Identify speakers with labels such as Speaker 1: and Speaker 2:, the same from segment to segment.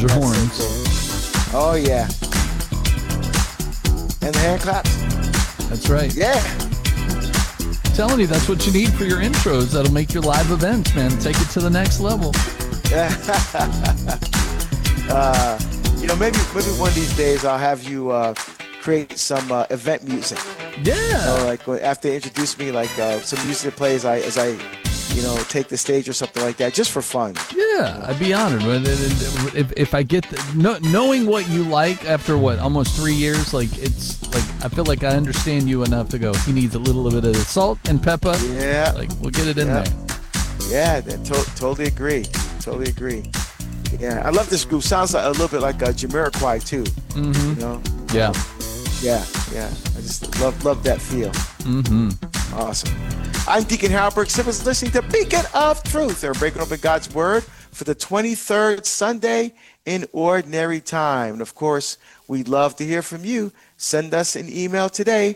Speaker 1: your
Speaker 2: That's
Speaker 1: horns.
Speaker 2: so cool. Oh, yeah. And the hand claps.
Speaker 1: That's right.
Speaker 2: Yeah.
Speaker 1: Telling you, that's what you need for your intros. That'll make your live events, man. Take it to the next level.
Speaker 2: Maybe one of these days I'll have you create some event music.
Speaker 1: Yeah.
Speaker 2: Like after they introduce me, like some music that plays as I take the stage or something like that, just for fun.
Speaker 1: Yeah, I'd be honored. If I get knowing what you like after almost 3 years, like it's like I feel like I understand you enough to go. He needs a little bit of salt and pepper.
Speaker 2: Yeah,
Speaker 1: like we'll get it in there.
Speaker 2: Yeah, totally agree. Totally agree. Yeah, I love this group. Sounds like a little bit like Jamiroquai too.
Speaker 1: Mm-hmm.
Speaker 2: You know?
Speaker 1: Yeah.
Speaker 2: Yeah. I just love that feel.
Speaker 1: Mm-hmm.
Speaker 2: Awesome. I'm Deacon Harold Burke Simmons, listening to Beacon of Truth. They're breaking open God's Word for the 23rd Sunday in Ordinary Time. And of course, we'd love to hear from you. Send us an email today,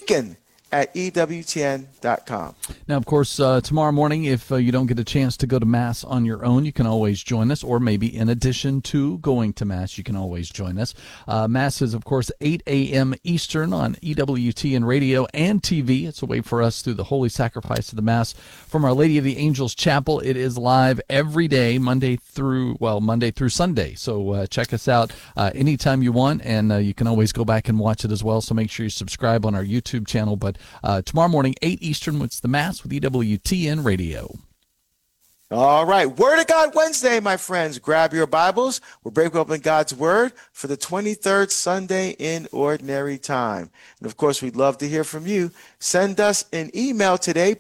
Speaker 2: beacon@ewtn.com.
Speaker 1: Now, of course, tomorrow morning, if you don't get a chance to go to Mass on your own, you can always join us, or maybe in addition to going to Mass, you can always join us. Mass is, of course, 8 a.m. Eastern on EWTN radio and TV. It's a way for us through the holy sacrifice of the Mass from Our Lady of the Angels Chapel. It is live every day, Monday through Sunday. So check us out anytime you want, and you can always go back and watch it as well. So make sure you subscribe on our YouTube channel. But tomorrow morning, 8 Eastern, it's the Mass with EWTN Radio.
Speaker 2: All right. Word of God Wednesday, my friends. Grab your Bibles. We're breaking open God's Word for the 23rd Sunday in Ordinary Time. And, of course, we'd love to hear from you. Send us an email today,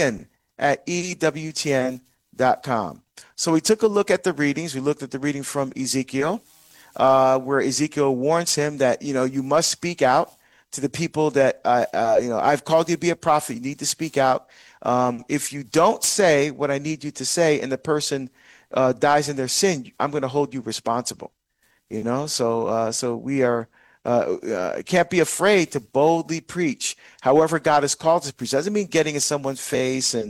Speaker 2: beacon@ewtn.com. So we took a look at the readings. We looked at the reading from Ezekiel, where Ezekiel warns him that, you must speak out to the people that, I've called you to be a prophet. You need to speak out. If you don't say what I need you to say and the person dies in their sin, I'm going to hold you responsible. So we are can't be afraid to boldly preach. However, God has called us to preach. Doesn't mean getting in someone's face and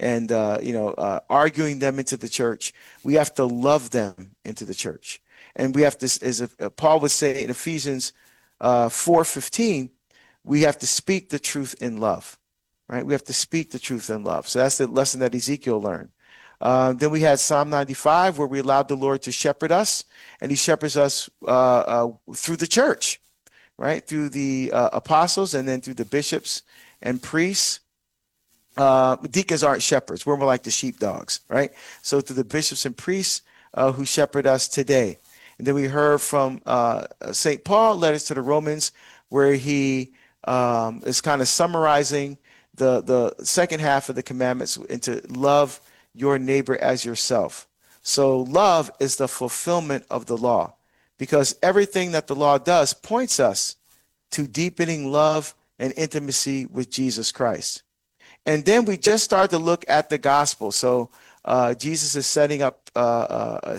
Speaker 2: arguing them into the church. We have to love them into the church, and we have to, as Paul would say in Ephesians 4:15, we have to speak the truth in love, right? We have to speak the truth in love. So that's the lesson that Ezekiel learned. Then we had Psalm 95, where we allowed the Lord to shepherd us, and he shepherds us through the church, right? Through the apostles, and then through the bishops and priests. Deacons aren't shepherds. We're more like the sheepdogs, right? So through the bishops and priests who shepherd us today. And then we heard from St. Paul, letters to the Romans, where he is kind of summarizing the second half of the commandments into love your neighbor as yourself. So love is the fulfillment of the law, because everything that the law does points us to deepening love and intimacy with Jesus Christ. And then we just started to look at the gospel. So Jesus is setting up how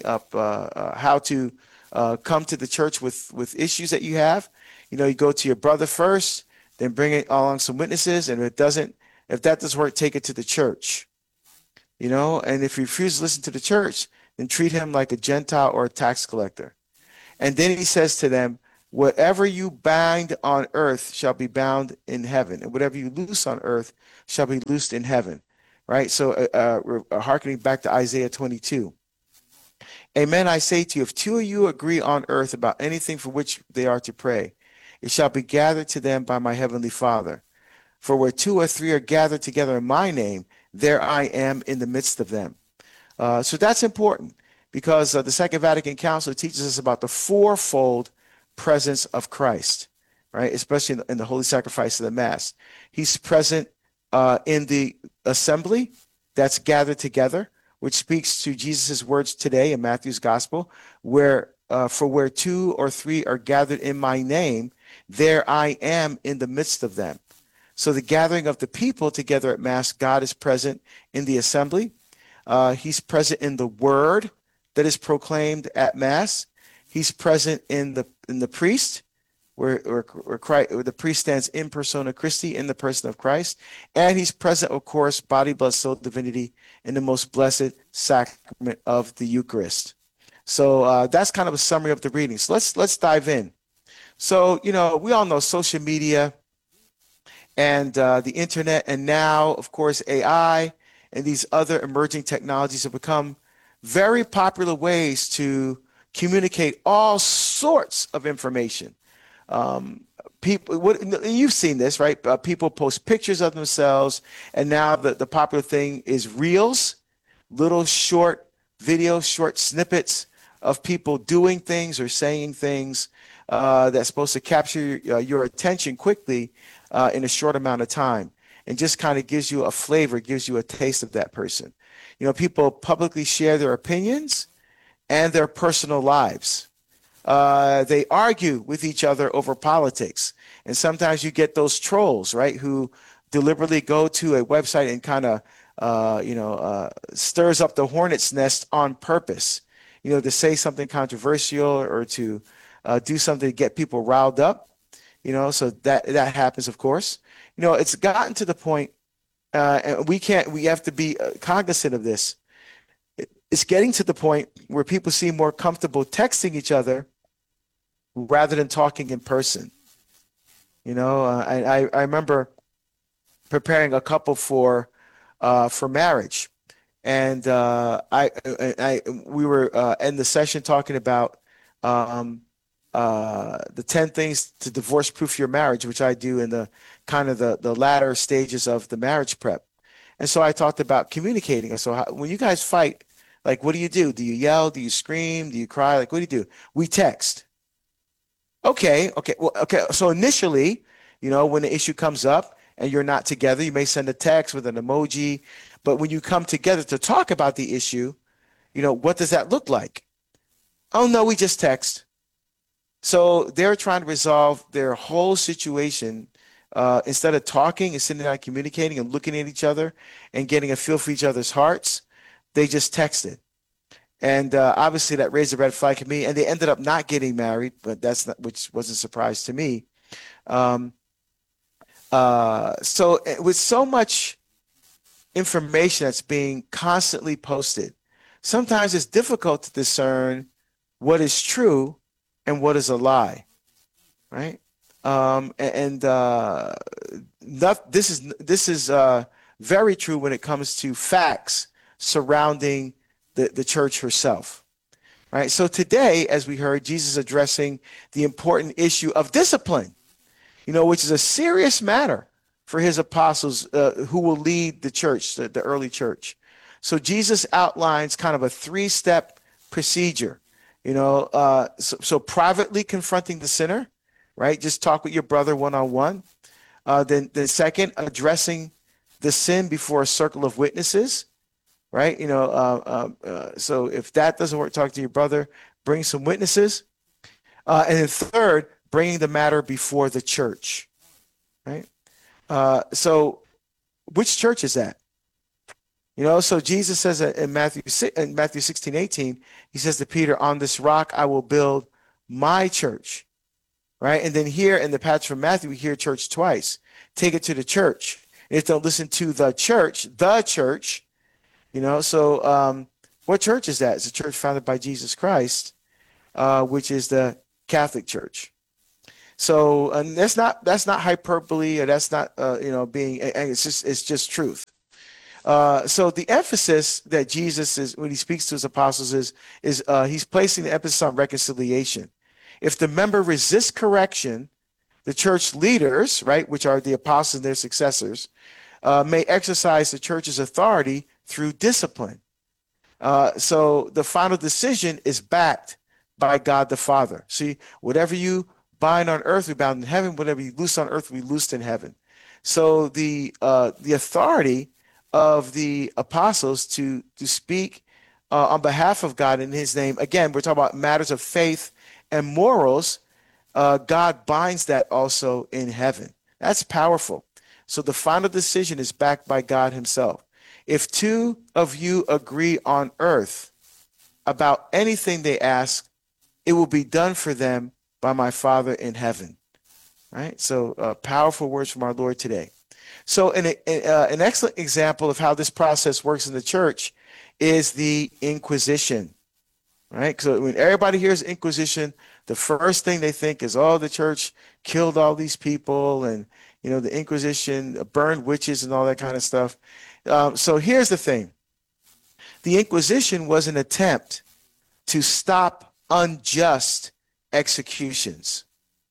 Speaker 2: to come to the church with issues that you have. You go to your brother first, then bring along some witnesses, and if that doesn't work, take it to the church. And if you refuse to listen to the church, then treat him like a Gentile or a tax collector. And then he says to them, whatever you bind on earth shall be bound in heaven, and whatever you loose on earth shall be loosed in heaven. Right? So hearkening back to Isaiah 22. Amen, I say to you, if two of you agree on earth about anything for which they are to pray, it shall be gathered to them by my heavenly Father. For where two or three are gathered together in my name, there I am in the midst of them. So that's important, because the Second Vatican Council teaches us about the fourfold presence of Christ, right? Especially in the holy sacrifice of the Mass. He's present in the assembly that's gathered together, which speaks to Jesus' words today in Matthew's Gospel, where for where two or three are gathered in my name, there I am in the midst of them. So the gathering of the people together at Mass, God is present in the assembly. He's present in the word that is proclaimed at Mass. He's present in the priest, where the priest stands in persona Christi, in the person of Christ. And he's present, of course, body, blood, soul, divinity, in the most blessed sacrament of the Eucharist. So that's kind of a summary of the reading. So let's dive in. So, we all know social media and the internet, and now, of course, AI and these other emerging technologies have become very popular ways to communicate all sorts of information. People, you've seen this, right? People post pictures of themselves, and now the popular thing is reels, little short videos, short snippets of people doing things or saying things that's supposed to capture your attention quickly in a short amount of time, and just kind of gives you a flavor, gives you a taste of that person. People publicly share their opinions and their personal lives. They argue with each other over politics. And sometimes you get those trolls, right, who deliberately go to a website and kind of, stirs up the hornet's nest on purpose, to say something controversial or to do something to get people riled up, so that happens, of course. It's gotten to the point, and we have to be cognizant of this. It's getting to the point where people seem more comfortable texting each other rather than talking in person. I remember preparing a couple for marriage, and we were in the session talking about the 10 things to divorce-proof your marriage, which I do in the kind of the latter stages of the marriage prep. And so I talked about communicating. So when you guys fight, like, what do you do? Do you yell? Do you scream? Do you cry? Like, what do you do? We text. Okay. Well, okay. So initially, when the issue comes up and you're not together, you may send a text with an emoji. But when you come together to talk about the issue, what does that look like? Oh, no, we just text. So they're trying to resolve their whole situation instead of talking and sitting down, communicating and looking at each other and getting a feel for each other's hearts. They just texted. And obviously that raised a red flag for me. And they ended up not getting married, but which wasn't a surprise to me. So with so much information that's being constantly posted, sometimes it's difficult to discern what is true and what is a lie, right? This is very true when it comes to facts surrounding the church herself, right? So today, as we heard, Jesus addressing the important issue of discipline, which is a serious matter for his apostles who will lead the church, the early church. So Jesus outlines kind of a 3-step procedure, so privately confronting the sinner, right? Just talk with your brother one-on-one. Then second, addressing the sin before a circle of witnesses, right? So if that doesn't work, talk to your brother, bring some witnesses. And then third, bringing the matter before the church, right? So which church is that? So Jesus says in Matthew 16:18, he says to Peter, on this rock I will build my church, right? And then here in the passage from Matthew, we hear church twice. Take it to the church. And if don't listen to the church, so what church is that? It's a church founded by Jesus Christ, which is the Catholic Church. So and that's not hyperbole, or that's not being. It's just truth. So the emphasis that Jesus is when he speaks to his apostles is he's placing the emphasis on reconciliation. If the member resists correction, the church leaders, right, which are the apostles and their successors, may exercise the church's authority through discipline. So the final decision is backed by God the Father. See, whatever you bind on earth, we bound in heaven. Whatever you loose on earth, we loosed in heaven. So the authority of the apostles to speak on behalf of God in his name. Again, we're talking about matters of faith and morals. God binds that also in heaven. That's powerful. So the final decision is backed by God himself. If two of you agree on earth about anything they ask, it will be done for them by my Father in heaven. Right? So powerful words from our Lord today. So an excellent example of how this process works in the church is the Inquisition. right? So when everybody hears Inquisition, the first thing they think is, oh, the church killed all these people, and the Inquisition burned witches and all that kind of stuff. So here's the thing: the Inquisition was an attempt to stop unjust executions,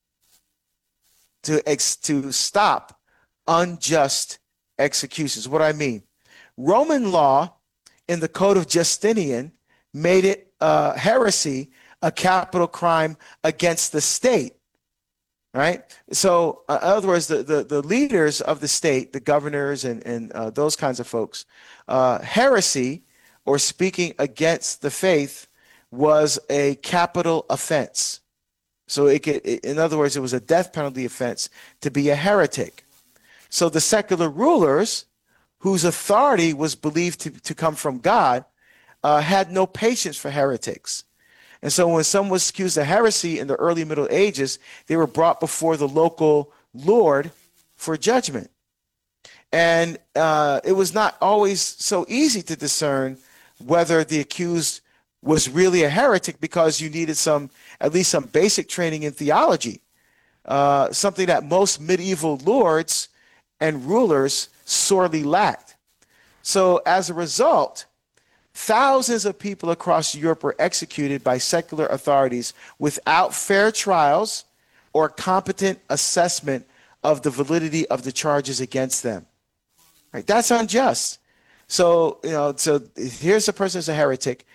Speaker 2: to stop unjust executions. What do I mean? Roman law in the Code of Justinian made it heresy a capital crime against the state, right? So in other words, the leaders of the state, the governors and those kinds of folks, heresy or speaking against the faith was a capital offense. So in other words, it was a death penalty offense to be a heretic. So the secular rulers, whose authority was believed to come from God, had no patience for heretics. And so when someone was accused of heresy in the early Middle Ages, they were brought before the local lord for judgment. And it was not always so easy to discern whether the accused was really a heretic, because you needed at least some basic training in theology, something that most medieval lords and rulers sorely lacked. So as a result, thousands of people across Europe were executed by secular authorities without fair trials or competent assessment of the validity of the charges against them. Right? That's unjust. So, so here's a person who's a heretic.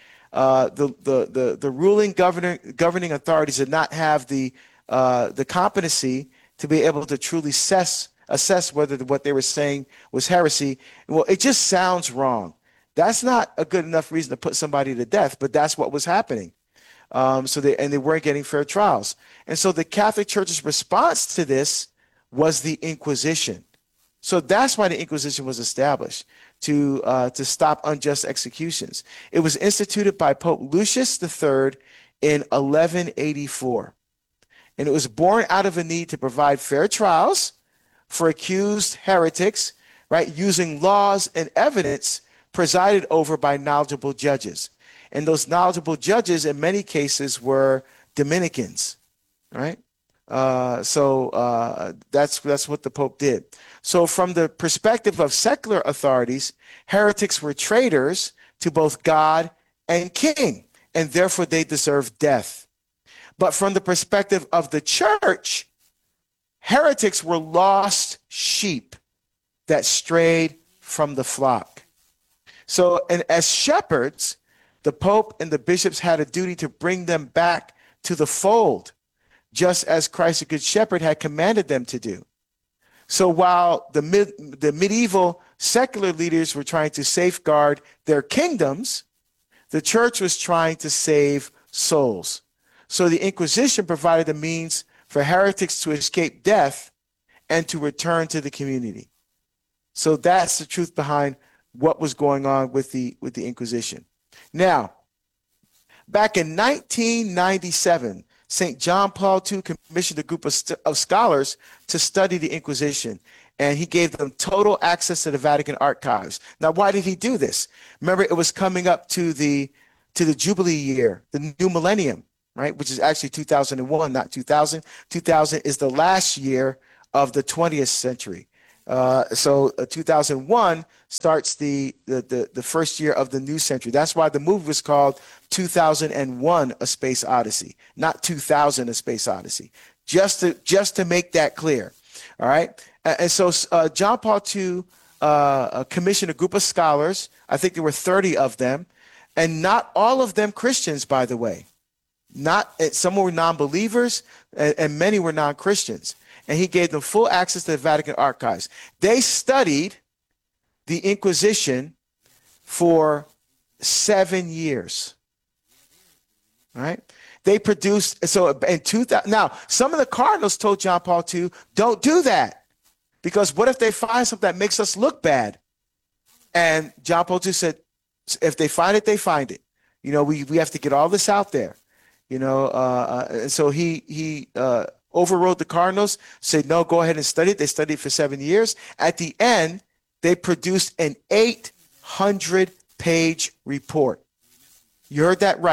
Speaker 2: The ruling governing authorities did not have the competency to be able to truly assess whether what they were saying was heresy. Well, it just sounds wrong. That's not a good enough reason to put somebody to death, but that's what was happening. So they weren't getting fair trials. And so the Catholic Church's response to this was the Inquisition. So that's why the Inquisition was established, to stop unjust executions. It was instituted by Pope Lucius III in 1184. And it was born out of a need to provide fair trials for accused heretics, right, using laws and evidence presided over by knowledgeable judges. And those knowledgeable judges in many cases were Dominicans, right? So that's what the Pope did. So from the perspective of secular authorities, heretics were traitors to both God and King, and therefore they deserved death. But from the perspective of the church, heretics were lost sheep that strayed from the flock. So, and as shepherds, the Pope and the bishops had a duty to bring them back to the fold, just as Christ, the Good Shepherd, had commanded them to do. So while the medieval secular leaders were trying to safeguard their kingdoms, the church was trying to save souls. So the Inquisition provided a means for heretics to escape death and to return to the community. So that's the truth behind what was going on with the Inquisition. Now, back in 1997, St. John Paul II commissioned a group of scholars to study the Inquisition, and he gave them total access to the Vatican archives. Now, why did he do this? Remember, it was coming up to the Jubilee year, the new millennium, right? Which is actually 2001, not 2000. 2000 is the last year of the 20th century. So 2001 starts the first year of the new century. That's why the movie was called 2001: A Space Odyssey, not 2000: A Space Odyssey. Just to make that clear. All right. And so John Paul II commissioned a group of scholars. I think there were 30 of them, and not all of them Christians, by the way. Some were non-believers, and many were non-Christians. And he gave them full access to the Vatican archives. They studied the Inquisition for 7 years. All right? They produced, so in 2000, now some of the cardinals told John Paul II, don't do that, because what if they find something that makes us look bad? And John Paul II said, if they find it, they find it. We have to get all this out there. And so he overrode the cardinals, said, no, go ahead and study it. They studied for 7 years. At the end, they produced an 800-page report. You heard that right.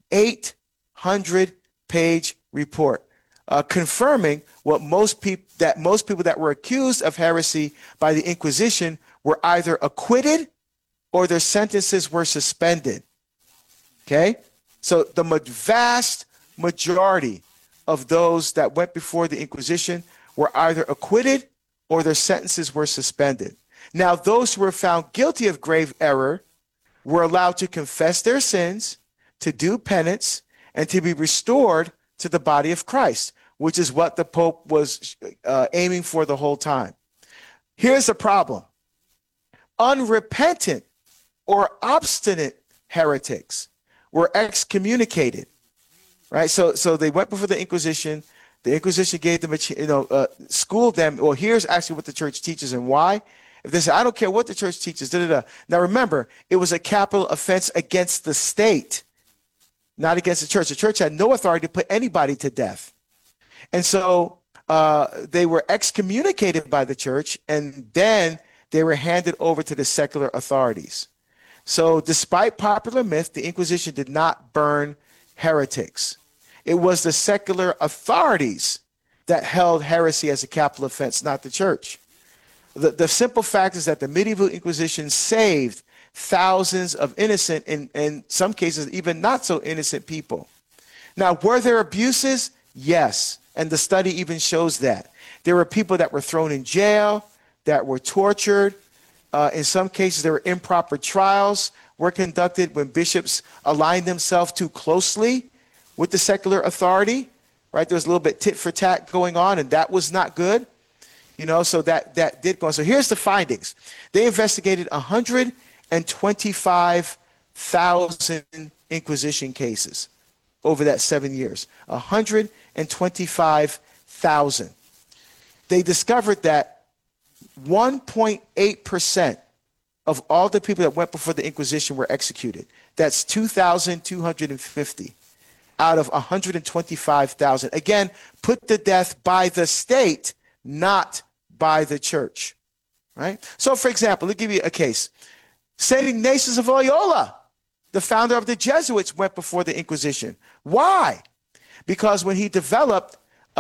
Speaker 2: 800-page report confirming what most people that were accused of heresy by the Inquisition were either acquitted or their sentences were suspended. Okay? So the vast majority of those that went before the Inquisition were either acquitted or their sentences were suspended. Now, those who were found guilty of grave error were allowed to confess their sins, to do penance, and to be restored to the body of Christ, which is what the Pope was aiming for the whole time. Here's the problem. Unrepentant or obstinate heretics were excommunicated, right? So they went before the Inquisition. The Inquisition gave them, schooled them. Well, here's actually what the church teaches and why. If they say, I don't care what the church teaches, Now remember, it was a capital offense against the state, not against the church. The church had no authority to put anybody to death. And so they were excommunicated by the church, and then they were handed over to the secular authorities. So despite popular myth, the Inquisition did not burn heretics. It was the secular authorities that held heresy as a capital offense, not the church. The simple fact is that the medieval Inquisition saved thousands of innocent, and in some cases, even not so innocent people. Now, were there abuses? Yes. And the study even shows that. There were people that were thrown in jail, that were tortured. In some cases, there were improper trials were conducted when bishops aligned themselves too closely with the secular authority, right? There was a little bit tit for tat going on, and that was not good. So that did go on. So here's the findings. They investigated 125,000 Inquisition cases over that 7 years. 125,000. They discovered that 1.8% of all the people that went before the Inquisition were executed. That's 2,250 out of 125,000. Again, put to death by the state, not by the church, right? So, for example, let me give you a case. St. Ignatius of Loyola, the founder of the Jesuits, went before the Inquisition. Why? Because when he developed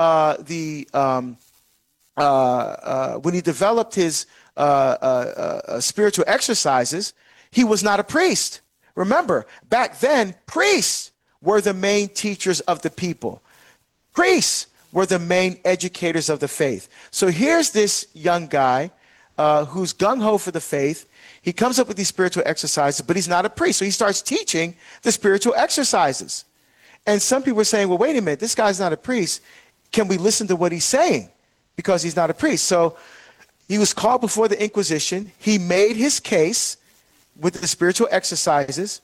Speaker 2: his spiritual exercises, he was not a priest. Remember, back then, priests were the main teachers of the people. Priests were the main educators of the faith. So here's this young guy who's gung-ho for the faith. He comes up with these spiritual exercises, but he's not a priest. So he starts teaching the spiritual exercises. And some people are saying, well, wait a minute, this guy's not a priest. Can we listen to what he's saying? Because he's not a priest. So he was called before the Inquisition. He made his case with the spiritual exercises.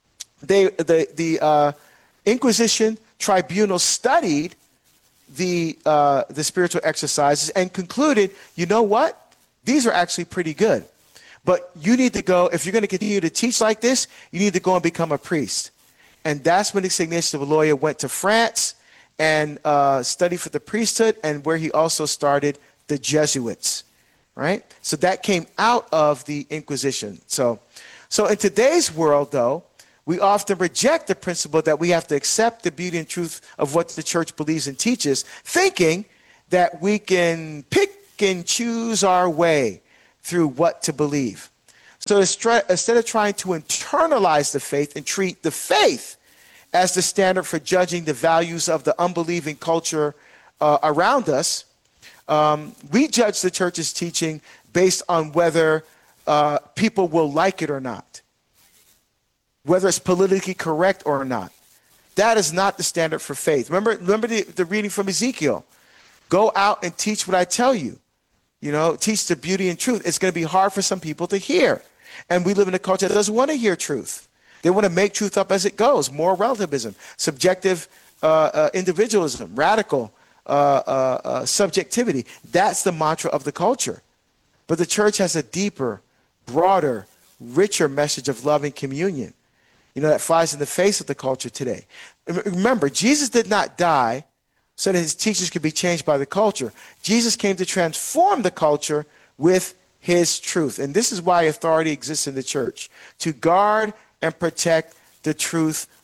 Speaker 2: The Inquisition tribunal studied the spiritual exercises and concluded, you know what? These are actually pretty good. But you need to go, if you're going to continue to teach like this, you need to go and become a priest. And that's when St. Ignatius of Loyola went to France and studied for the priesthood, and where he also started the Jesuits, right? So that came out of the Inquisition. So in today's world, though, we often reject the principle that we have to accept the beauty and truth of what the church believes and teaches, thinking that we can pick and choose our way through what to believe. So instead of trying to internalize the faith and treat the faith as the standard for judging the values of the unbelieving culture around us, we judge the church's teaching based on whether people will like it or not, whether it's politically correct or not. That is not the standard for faith. Remember the reading from Ezekiel. Go out and teach what I tell you. Teach the beauty and truth. It's going to be hard for some people to hear. And we live in a culture that doesn't want to hear truth. They want to make truth up as it goes. Moral relativism, subjective individualism, radical subjectivity. That's the mantra of the culture. But the church has a deeper, broader, richer message of love and communion, that flies in the face of the culture today. Remember, Jesus did not die so that his teachings could be changed by the culture. Jesus came to transform the culture with his truth. And this is why authority exists in the church, to guard and protect the truth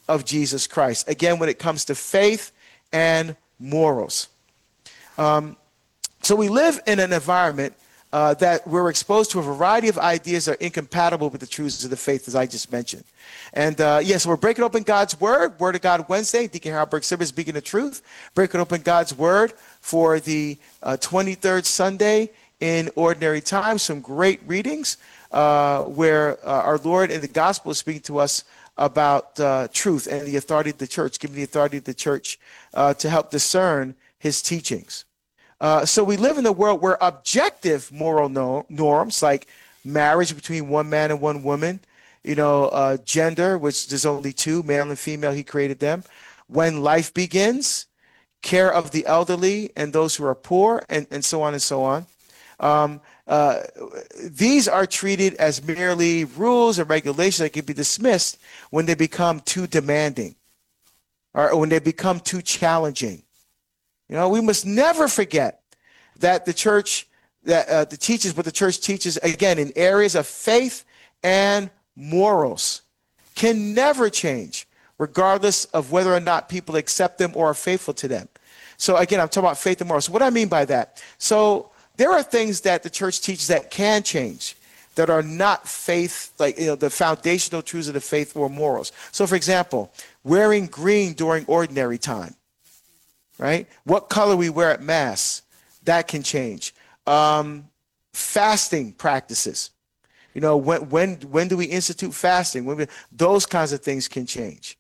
Speaker 2: of Jesus Christ. Again, when it comes to faith and morals. So we live in an environment that we're exposed to a variety of ideas that are incompatible with the truths of the faith, as I just mentioned. And yes, we're breaking open God's Word, Word of God Wednesday. Deacon Harold Burke Simmons speaking the truth. Breaking open God's Word for the 23rd Sunday in Ordinary Time. Some great readings where our Lord in the Gospel is speaking to us about truth and the authority of the church, giving the authority of the church to help discern his teachings. So we live in a world where objective moral norms like marriage between one man and one woman, gender, which there's only two, male and female, he created them, when life begins, care of the elderly and those who are poor, and so on and so on. These are treated as merely rules and regulations that can be dismissed when they become too demanding or when they become too challenging. We must never forget that the church, the church teaches, again, in areas of faith and morals, can never change, regardless of whether or not people accept them or are faithful to them. So again, I'm talking about faith and morals. What do I mean by that? So there are things that the church teaches that can change, that are not faith, like the foundational truths of the faith or morals. So for example, wearing green during ordinary time. Right? What color we wear at Mass, that can change. Fasting practices. When do we institute fasting? Those kinds of things can change.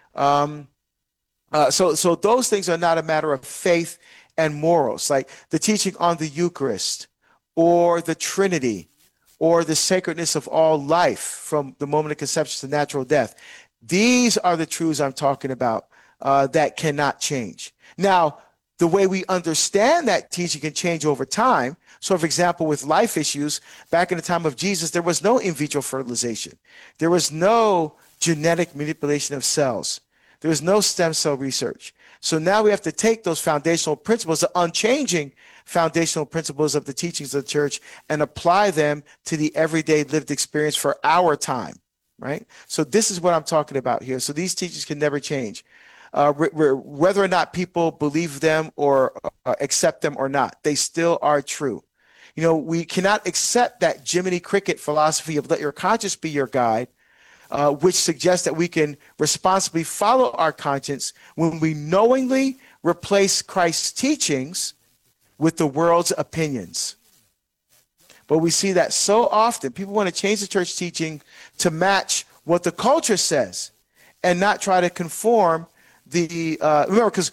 Speaker 2: So those things are not a matter of faith and morals, like the teaching on the Eucharist or the Trinity or the sacredness of all life from the moment of conception to natural death. These are the truths I'm talking about that cannot change. Now, the way we understand that teaching can change over time. So, for example, with life issues, back in the time of Jesus, there was no in vitro fertilization. There was no genetic manipulation of cells. There was no stem cell research. So now we have to take those foundational principles, the unchanging foundational principles of the teachings of the church, and apply them to the everyday lived experience for our time, right? So this is what I'm talking about here. So these teachings can never change. Whether or not people believe them or accept them or not, they still are true. We cannot accept that Jiminy Cricket philosophy of let your conscience be your guide, which suggests that we can responsibly follow our conscience when we knowingly replace Christ's teachings with the world's opinions. But we see that so often. People want to change the church teaching to match what the culture says and not try to conform remember, because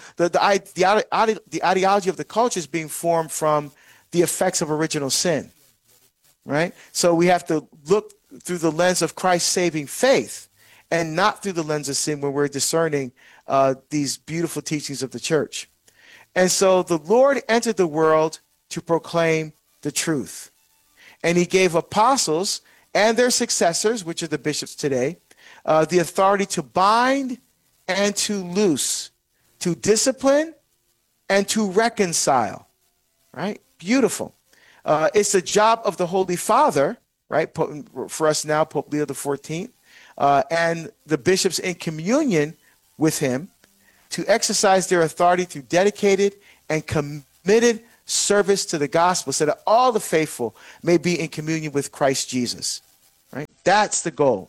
Speaker 2: the ideology of the culture is being formed from the effects of original sin, right? So we have to look through the lens of Christ's saving faith and not through the lens of sin when we're discerning these beautiful teachings of the church. And so the Lord entered the world to proclaim the truth. And he gave apostles and their successors, which are the bishops today, the authority to bind and to loose, to discipline and to reconcile, right? Beautiful. It's the job of the Holy Father, right? For us now, Pope Leo XIV, and the bishops in communion with him to exercise their authority through dedicated and committed service to the gospel so that all the faithful may be in communion with Christ Jesus, right? That's the goal.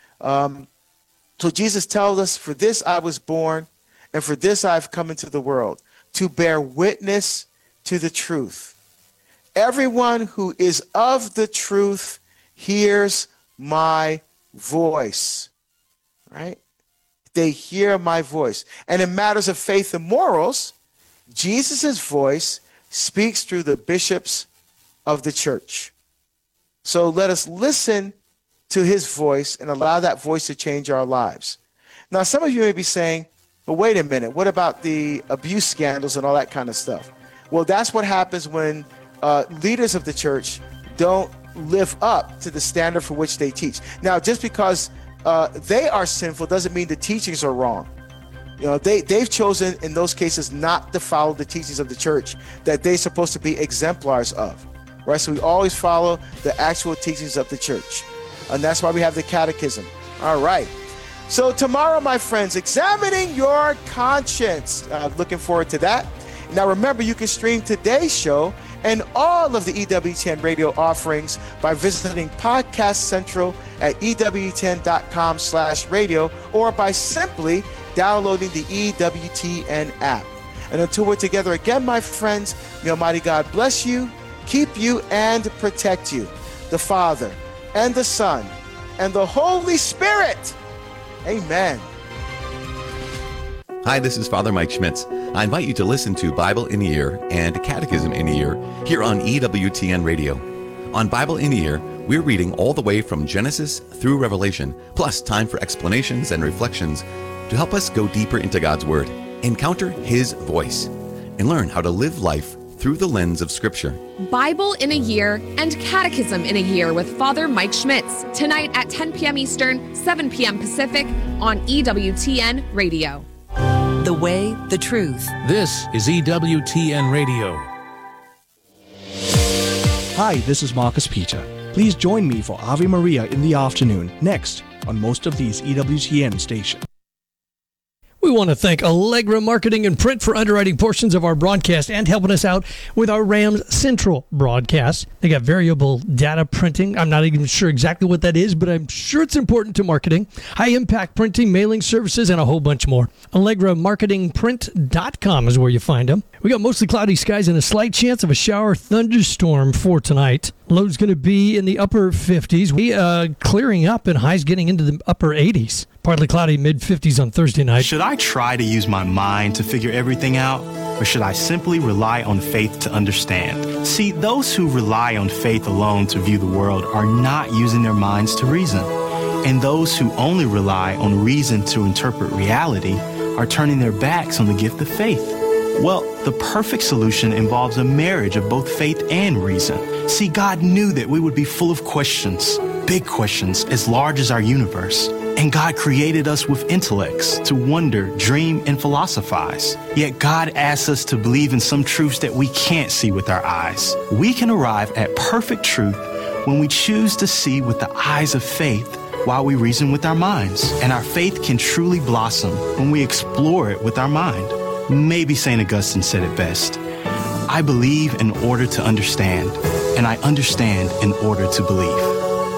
Speaker 2: So Jesus tells us, for this I was born, and for this I've come into the world, to bear witness to the truth. Everyone who is of the truth hears my voice, right? They hear my voice. And in matters of faith and morals, Jesus' voice speaks through the bishops of the church. So let us listen to his voice and allow that voice to change our lives. Now, some of you may be saying, but wait a minute, what about the abuse scandals and all that kind of stuff? Well, that's what happens when leaders of the church don't live up to the standard for which they teach. Now, just because they are sinful doesn't mean the teachings are wrong. They've chosen in those cases not to follow the teachings of the church that they're supposed to be exemplars of, right? So we always follow the actual teachings of the church. And that's why we have the catechism. All right. So tomorrow, my friends, examining your conscience. Looking forward to that. Now remember, you can stream today's show and all of the EWTN radio offerings by visiting Podcast Central at EWTN.com/radio or by simply downloading the EWTN app. And until we're together again, my friends, may Almighty God bless you, keep you, and protect you. The Father and the Son and the Holy Spirit. Amen.
Speaker 3: Hi, this is Father Mike Schmitz. I invite you to listen to Bible in a Year and Catechism in a Year here on EWTN Radio. On Bible in a Year, we're reading all the way from Genesis through Revelation, plus time for explanations and reflections to help us go deeper into God's Word, encounter His voice, and learn how to live life through the lens of Scripture.
Speaker 4: Bible in a Year and Catechism in a Year with Father Mike Schmitz, tonight at 10 p.m. Eastern, 7 p.m. Pacific on EWTN Radio.
Speaker 5: The way, the truth.
Speaker 6: This is EWTN Radio.
Speaker 7: Hi, this is Marcus Peter. Please join me for Ave Maria in the afternoon, next on most of these EWTN stations.
Speaker 8: We want to thank Allegra Marketing and Print for underwriting portions of our broadcast and helping us out with our Rams Central broadcast. They got variable data printing. I'm not even sure exactly what that is, but I'm sure it's important to marketing. High-impact printing, mailing services, and a whole bunch more. AllegraMarketingPrint.com is where you find them. We got mostly cloudy skies and a slight chance of a shower thunderstorm for tonight. Lows going to be in the upper 50s. We clearing up and highs getting into the upper 80s. Partly cloudy, mid-50s on Thursday night.
Speaker 9: Should I try to use my mind to figure everything out, or should I simply rely on faith to understand? See, those who rely on faith alone to view the world are not using their minds to reason. And those who only rely on reason to interpret reality are turning their backs on the gift of faith. Well, the perfect solution involves a marriage of both faith and reason. See, God knew that we would be full of questions, big questions as large as our universe. And God created us with intellects to wonder, dream, and philosophize. Yet God asks us to believe in some truths that we can't see with our eyes. We can arrive at perfect truth when we choose to see with the eyes of faith while we reason with our minds. And our faith can truly blossom when we explore it with our mind. Maybe St. Augustine said it best. I believe in order to understand, and I understand in order to believe.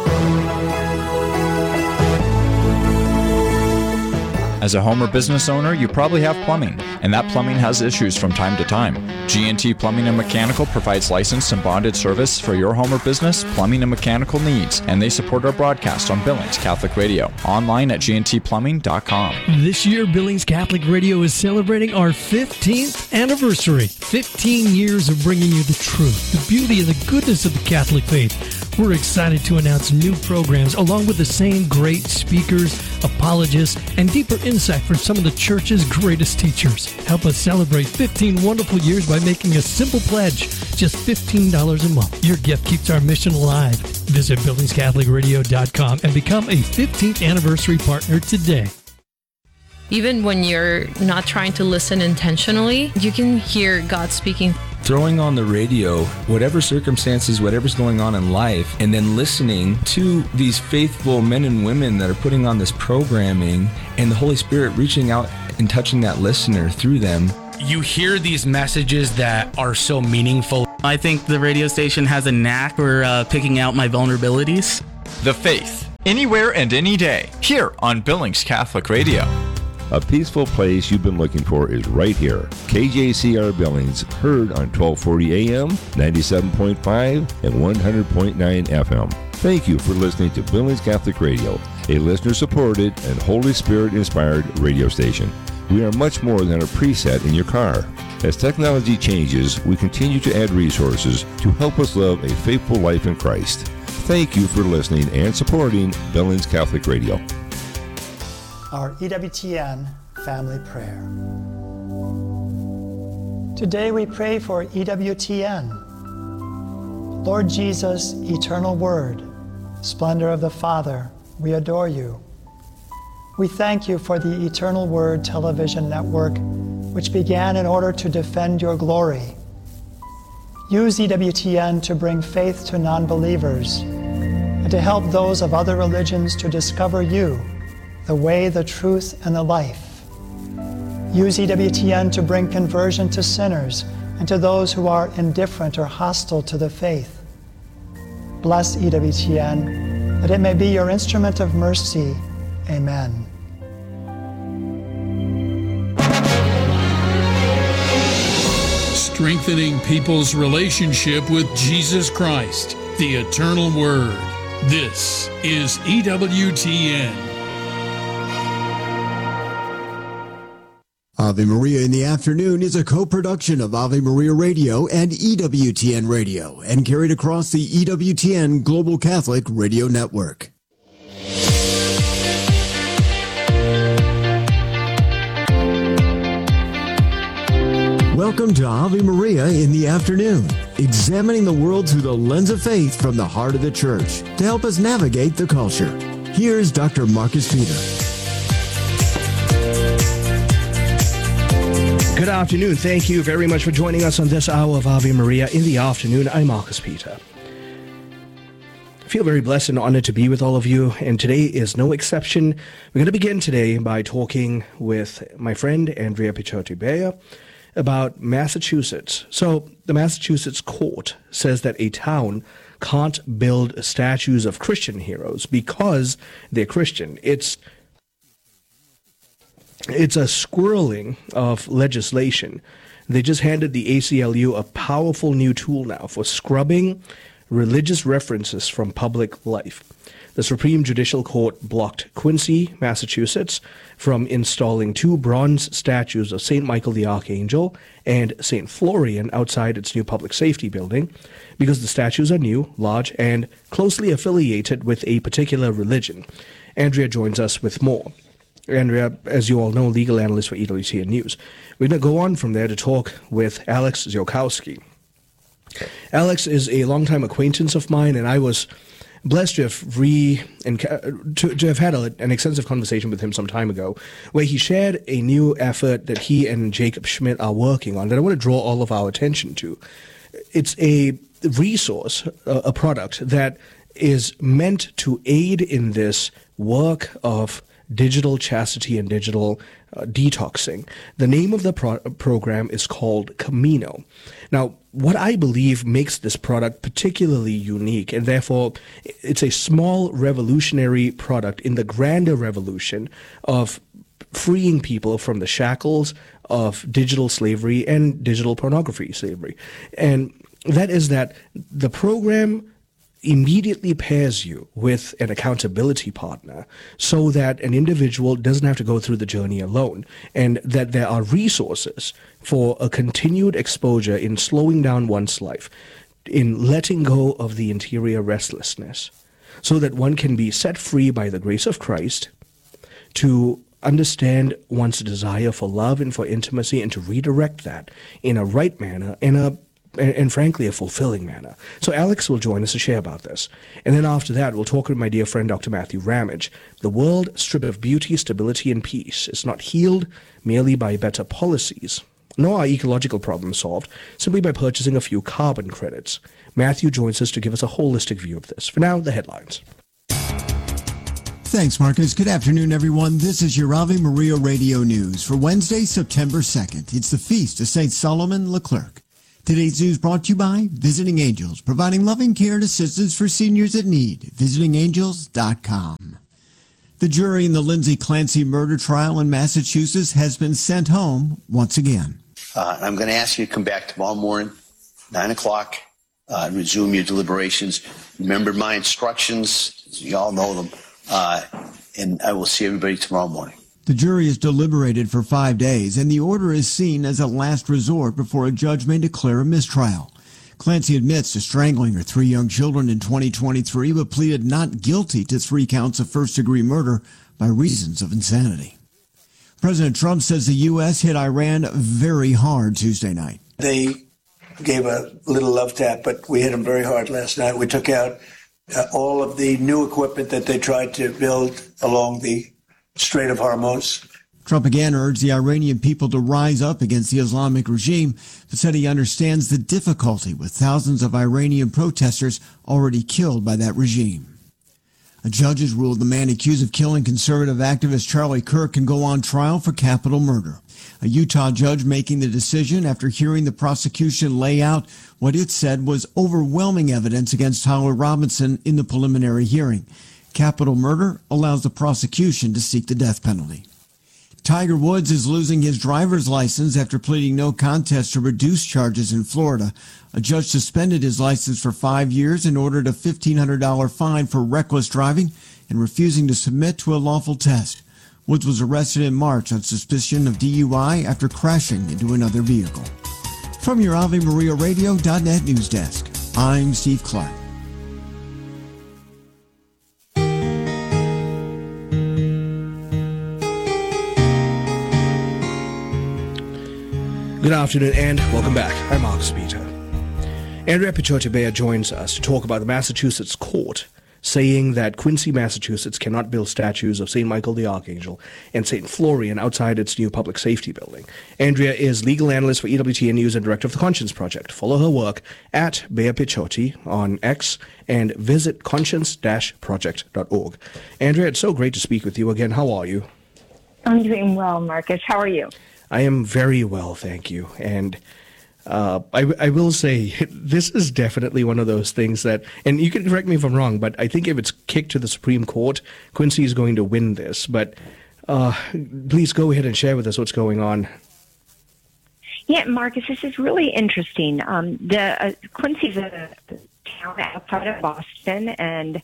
Speaker 10: As a home or business owner, you probably have plumbing, and that plumbing has issues from time to time. G&T Plumbing and Mechanical provides licensed and bonded service for your home or business plumbing and mechanical needs, and they support our broadcast on Billings Catholic Radio, online at gntplumbing.com.
Speaker 8: This year, Billings Catholic Radio is celebrating our 15th anniversary. 15 years of bringing you the truth, the beauty, and the goodness of the Catholic faith. We're excited to announce new programs along with the same great speakers, apologists, and deeper insight from some of the church's greatest teachers. Help us celebrate 15 wonderful years by making a simple pledge, just $15 a month. Your gift keeps our mission alive. Visit BillingsCatholicRadio.com and become a 15th anniversary partner today.
Speaker 11: Even when you're not trying to listen intentionally, you can hear God speaking.
Speaker 12: Throwing on the radio, whatever circumstances, whatever's going on in life, and then listening to these faithful men and women that are putting on this programming, and the Holy Spirit reaching out and touching that listener through them.
Speaker 13: You hear these messages that are so meaningful.
Speaker 14: I think the radio station has a knack for picking out my vulnerabilities.
Speaker 10: The Faith, anywhere and any day, here on Billings Catholic Radio.
Speaker 15: A peaceful place you've been looking for is right here. KJCR Billings, heard on 1240 AM, 97.5, and 100.9 FM. Thank you for listening to Billings Catholic Radio, a listener-supported and Holy Spirit-inspired radio station. We are much more than a preset in your car. As technology changes, we continue to add resources to help us live a faithful life in Christ. Thank you for listening and supporting Billings Catholic Radio.
Speaker 16: Our EWTN Family Prayer. Today we pray for EWTN. Lord Jesus, eternal Word, splendor of the Father, we adore you. We thank you for the Eternal Word television network, which began in order to defend your glory. Use EWTN to bring faith to non-believers and to help those of other religions to discover you the way, the truth, and the life. Use EWTN to bring conversion to sinners and to those who are indifferent or hostile to the faith. Bless EWTN, that it may be your instrument of mercy. Amen.
Speaker 6: Strengthening people's relationship with Jesus Christ, the eternal Word. This is EWTN.
Speaker 17: Ave Maria in the Afternoon is a co-production of Ave Maria Radio and EWTN Radio and carried across the EWTN Global Catholic Radio Network. Welcome to Ave Maria in the Afternoon, examining the world through the lens of faith from the heart of the Church to help us navigate the culture. Here's Dr. Marcus Peter.
Speaker 7: Good afternoon. Thank you very much for joining us on this hour of Ave Maria in the Afternoon. I'm Marcus Peter. I feel very blessed and honored to be with all of you, and today is no exception. We're going to begin today by talking with my friend Andrea Picciotti-Beyer about Massachusetts. So the Massachusetts court says that a town can't build statues of Christian heroes because they're Christian. It's a squirreling of legislation. They just handed the ACLU a powerful new tool now for scrubbing religious references from public life. The Supreme Judicial Court blocked Quincy, Massachusetts, from installing 2 bronze statues of St. Michael the Archangel and St. Florian outside its new public safety building because the statues are new, large, and closely affiliated with a particular religion. Andrea joins us with more. Andrea, as you all know, legal analyst for EWTN News. We're going to go on from there to talk with Alex Ziolkowski. Alex is a longtime acquaintance of mine, and I was blessed to have had an extensive conversation with him some time ago, where he shared a new effort that he and Jacob Schmidt are working on that I want to draw all of our attention to. It's a resource, a product that is meant to aid in this work of digital chastity and digital detoxing. The name of the program is called Camino. Now, what I believe makes this product particularly unique, and therefore it's a small revolutionary product in the grander revolution of freeing people from the shackles of digital slavery and digital pornography slavery. And that is that the program immediately pairs you with an accountability partner so that an individual doesn't have to go through the journey alone, and that there are resources for a continued exposure in slowing down one's life, in letting go of the interior restlessness, so that one can be set free by the grace of Christ to understand one's desire for love and for intimacy, and to redirect that in a right manner, and frankly, a fulfilling manner. So Alex will join us to share about this. And then after that, we'll talk with my dear friend, Dr. Matthew Ramage. The world, stripped of beauty, stability, and peace, is not healed merely by better policies, nor are ecological problems solved simply by purchasing a few carbon credits. Matthew joins us to give us a holistic view of this. For now, the headlines.
Speaker 17: Thanks, Marcus. Good afternoon, everyone. This is your Ave Maria Radio News for Wednesday, September 2nd. It's the feast of St. Solomon Leclerc. Today's news brought to you by Visiting Angels, providing loving care and assistance for seniors in need. VisitingAngels.com. The jury in the Lindsay Clancy murder trial in Massachusetts has been sent home once again.
Speaker 18: I'm going to ask you to come back tomorrow morning, 9 o'clock, and resume your deliberations. Remember my instructions. You all know them. And I will see everybody tomorrow morning.
Speaker 17: The jury is deliberated for 5 days, and the order is seen as a last resort before a judge may declare a mistrial. Clancy admits to strangling her 3 young children in 2023, but pleaded not guilty to 3 counts of first-degree murder by reasons of insanity. President Trump says the U.S. hit Iran very hard Tuesday night.
Speaker 19: They gave a little love tap, but we hit them very hard last night. We took out all of the new equipment that they tried to build along the Strait of Hormuz.
Speaker 17: Trump again urged the Iranian people to rise up against the Islamic regime, but said he understands the difficulty with thousands of Iranian protesters already killed by that regime. A judge has ruled the man accused of killing conservative activist Charlie Kirk can go on trial for capital murder. A Utah judge making the decision after hearing the prosecution lay out what it said was overwhelming evidence against Tyler Robinson in the preliminary hearing. Capital murder allows the prosecution to seek the death penalty. Tiger Woods is losing his driver's license after pleading no contest to reduced charges in Florida. A judge suspended his license for 5 years and ordered a $1,500 fine for reckless driving and refusing to submit to a lawful test. Woods was arrested in March on suspicion of DUI after crashing into another vehicle. From your AveMariaRadio.net news desk, I'm Steve Clark.
Speaker 7: Good afternoon and welcome back. I'm Mark Speter. Andrea Picciotti-Beyer joins us to talk about the Massachusetts court saying that Quincy, Massachusetts cannot build statues of St. Michael the Archangel and St. Florian outside its new public safety building. Andrea is legal analyst for EWTN News and director of the Conscience Project. Follow her work at Beyer Picciotti on X and visit conscience-project.org. Andrea, it's so great to speak with you again. How are you?
Speaker 20: I'm doing well, Marcus. How are you?
Speaker 7: I am very well, thank you. And I will say this is definitely one of those things that, and you can correct me if I'm wrong, but I think if it's kicked to the Supreme Court, Quincy is going to win this. But please go ahead and share with us what's going on.
Speaker 20: Yeah, Marcus, this is really interesting. Quincy's a town outside of Boston, and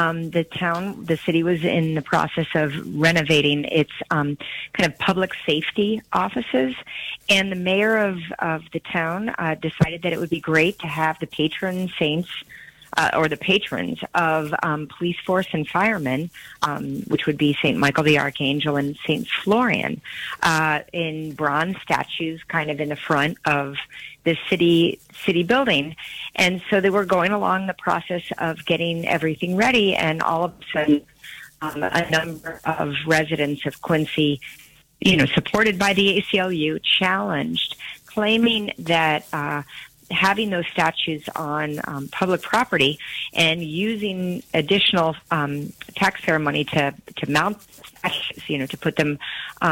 Speaker 20: the city was in the process of renovating its kind of public safety offices, and the mayor of the town decided that it would be great to have the patron saints or the patrons of police force and firemen, which would be St. Michael the Archangel and St. Florian, in bronze statues kind of in the front of the city building. And so they were going along the process of getting everything ready, and all of a sudden a number of residents of Quincy, supported by the ACLU, challenged, claiming that having those statues on public property and using additional taxpayer money to mount statues, to put them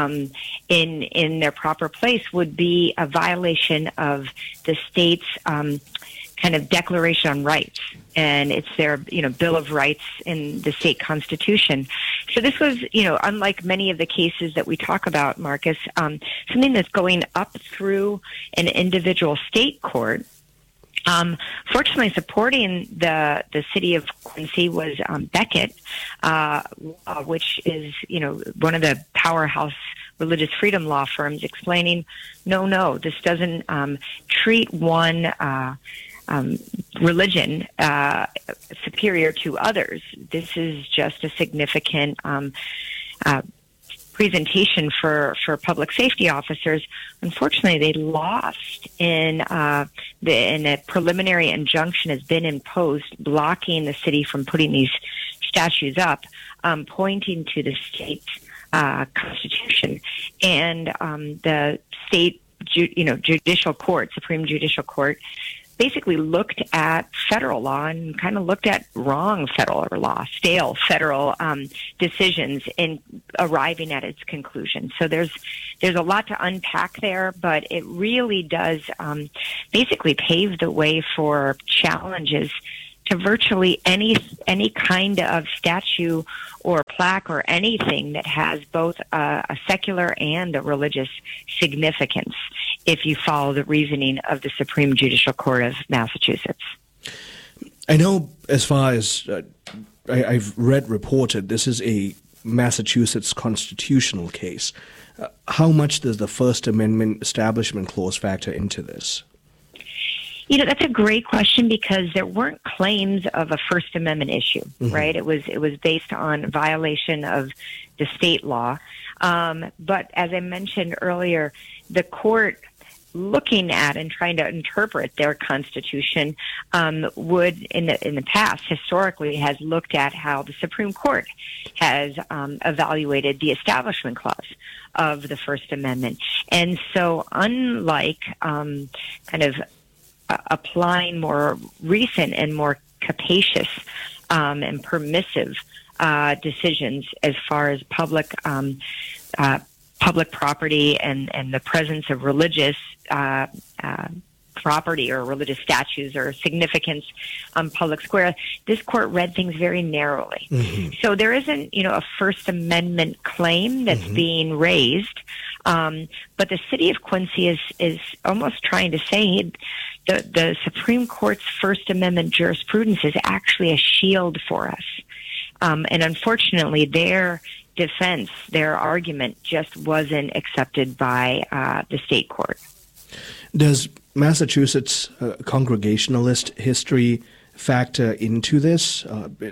Speaker 20: in their proper place would be a violation of the state's kind of Declaration on Rights, and it's their Bill of Rights in the state constitution. So this was unlike many of the cases that we talk about, Marcus, something that's going up through an individual state court. Fortunately, supporting the city of Quincy was Becket, which is one of the powerhouse religious freedom law firms, explaining no, this doesn't treat one religion superior to others. This is just a significant presentation for public safety officers. Unfortunately, they lost in a preliminary injunction has been imposed blocking the city from putting these statues up, pointing to the state's constitution and the state judicial court, Supreme Judicial Court, basically looked at federal law and kind of looked at wrong federal law, stale federal decisions in arriving at its conclusion. So there's a lot to unpack there, but it really does basically pave the way for challenges to virtually any kind of statue or plaque or anything that has both a secular and a religious significance, if you follow the reasoning of the Supreme Judicial Court of Massachusetts.
Speaker 7: I know, as far as I've reported, this is a Massachusetts constitutional case. How much does the First Amendment Establishment Clause factor into this?
Speaker 20: That's a great question, because there weren't claims of a First Amendment issue, mm-hmm. right? It was based on violation of the state law. But as I mentioned earlier, the court, looking at and trying to interpret their constitution, would in the past historically has looked at how the Supreme Court has evaluated the Establishment Clause of the First Amendment. And so unlike kind of applying more recent and more capacious and permissive decisions as far as public property and the presence of religious property or religious statues or significance on public square. This court read things very narrowly. So there isn't, a First Amendment claim that's being raised, but the city of Quincy is almost trying to say the Supreme Court's First Amendment jurisprudence is actually a shield for us. And unfortunately, their defense, their argument just wasn't accepted by the state court.
Speaker 7: Does Massachusetts Congregationalist history factor into this?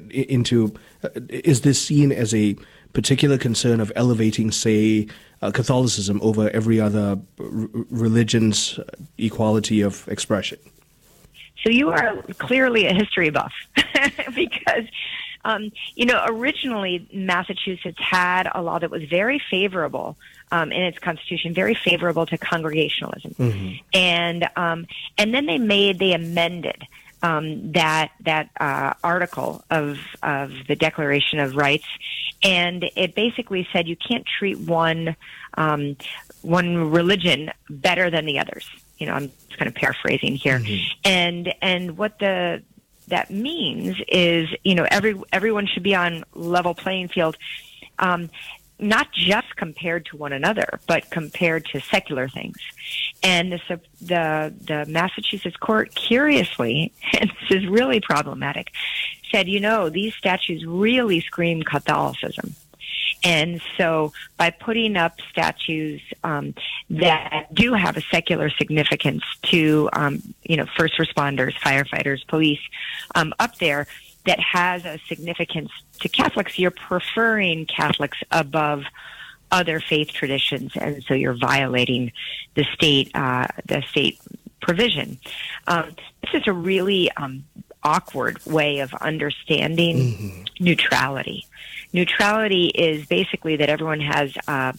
Speaker 7: Is this seen as a particular concern of elevating, say, Catholicism over every other religion's equality of expression?
Speaker 20: So you are clearly a history buff because, originally Massachusetts had a law that was very favorable in its constitution, very favorable to congregationalism. And then they amended that article of the Declaration of Rights, and it basically said you can't treat one religion better than the others. I'm just kind of paraphrasing here, and what that means is everyone should be on level playing field. Not just compared to one another, but compared to secular things. And the Massachusetts court, curiously, and this is really problematic, said, these statues really scream Catholicism. And so by putting up statues that do have a secular significance to, first responders, firefighters, police, up there, that has a significance to Catholics, you're preferring Catholics above other faith traditions, and so you're violating the state provision. This is a really awkward way of understanding neutrality. Neutrality is basically that everyone has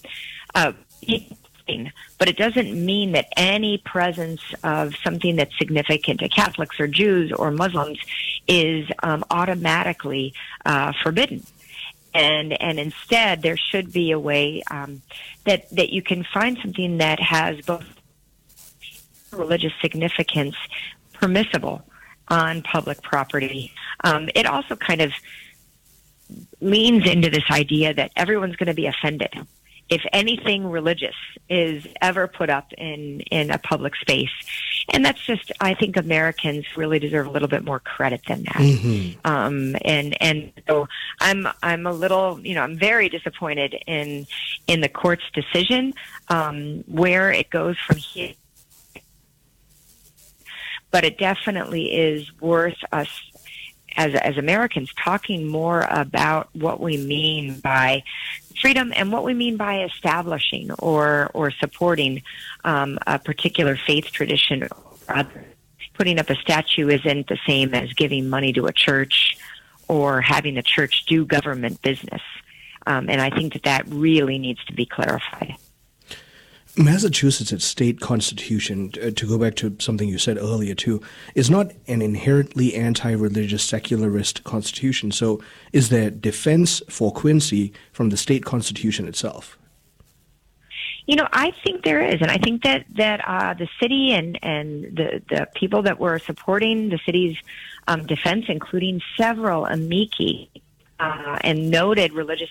Speaker 20: but it doesn't mean that any presence of something that's significant to Catholics or Jews or Muslims is automatically forbidden. And instead, there should be a way that you can find something that has both religious significance permissible on public property. It also kind of leans into this idea that everyone's going to be offended if anything religious is ever put up in a public space. And that's just, I think Americans really deserve a little bit more credit than that. And so I'm a little, I'm very disappointed in the court's decision, where it goes from here. But it definitely is worth us as Americans talking more about what we mean by freedom and what we mean by establishing or supporting a particular faith tradition. Putting up a statue isn't the same as giving money to a church or having the church do government business. And I think that really needs to be clarified.
Speaker 7: Massachusetts' state constitution, to go back to something you said earlier too, is not an inherently anti-religious secularist constitution. So is there defense for Quincy from the state constitution itself?
Speaker 20: I think there is, and I think that the city and the people that were supporting the city's defense, including several amici and noted religious